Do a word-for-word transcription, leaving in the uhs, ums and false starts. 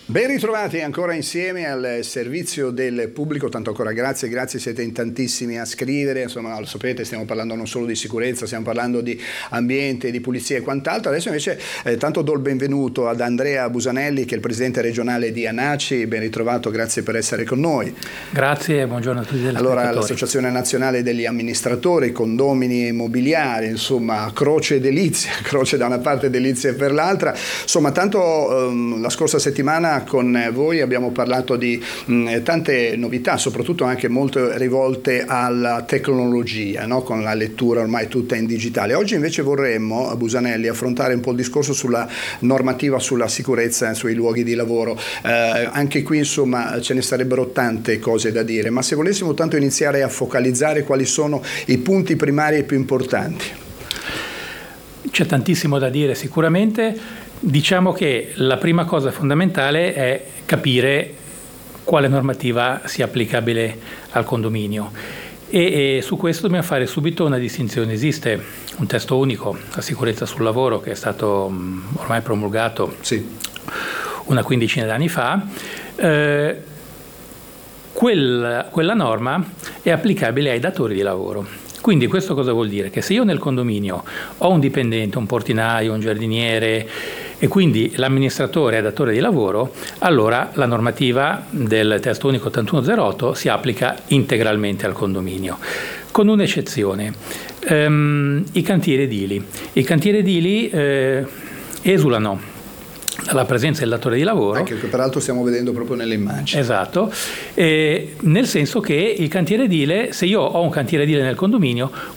Ben ritrovati ancora insieme al servizio del pubblico, tanto ancora grazie, grazie, siete in tantissimi a scrivere, insomma lo sapete, stiamo parlando non solo di sicurezza, stiamo parlando di ambiente, di pulizia e quant'altro. Adesso invece eh, tanto do il benvenuto ad Andrea Busanelli, che è il presidente regionale di ANACI, ben ritrovato, grazie per essere con noi. Grazie e buongiorno a tutti. Allora, l'Associazione Nazionale degli Amministratori, Condomini Immobiliari, insomma croce e delizia, croce da una parte e delizia per l'altra, insomma tanto ehm, la scorsa settimana con voi abbiamo parlato di mh, tante novità, soprattutto anche molto rivolte alla tecnologia, no? Con la lettura ormai tutta in digitale. Oggi invece vorremmo, a Busanelli, affrontare un po' il discorso sulla normativa sulla sicurezza sui luoghi di lavoro. Eh, anche qui insomma ce ne sarebbero tante cose da dire, ma se volessimo tanto iniziare a focalizzare quali sono i punti primari e più importanti. C'è tantissimo da dire sicuramente. Diciamo che la prima cosa fondamentale è capire quale normativa sia applicabile al condominio e, e su questo dobbiamo fare subito una distinzione. Esiste un testo unico, la sicurezza sul lavoro, che è stato um, ormai promulgato sì. una quindicina d'anni fa. Eh, quella, quella norma è applicabile ai datori di lavoro. Quindi questo cosa vuol dire? Che se io nel condominio ho un dipendente, un portinaio, un giardiniere e quindi l'amministratore è datore di lavoro, allora la normativa del testo unico ottantuno zero otto si applica integralmente al condominio, con un'eccezione, ehm, i cantieri edili. I cantieri edili eh, esulano dalla presenza del datore di lavoro. Anche che peraltro stiamo vedendo proprio nelle immagini. Esatto, eh, nel senso che il cantiere edile, se io ho un cantiere edile nel condominio,